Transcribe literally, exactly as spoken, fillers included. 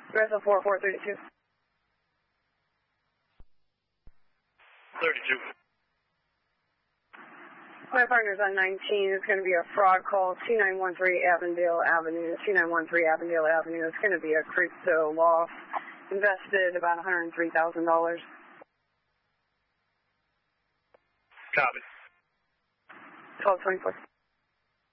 Vessel four four thirty-two. thirty-two. My partner's on nineteen. It's going to be a fraud call, two nine one three Avondale Avenue, two nine one three Avondale Avenue. It's going to be a crypto loss. Invested about one hundred three thousand dollars. Copy. twelve twenty-four.